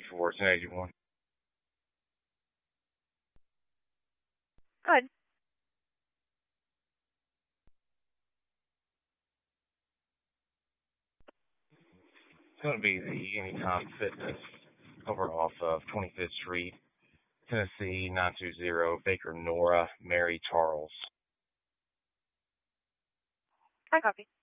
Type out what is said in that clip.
for 1081. Good. It's going to be the Anytime Fitness over off of 25th Street, Tennessee 920, Baker Nora, Mary Charles. Hi, Coffee.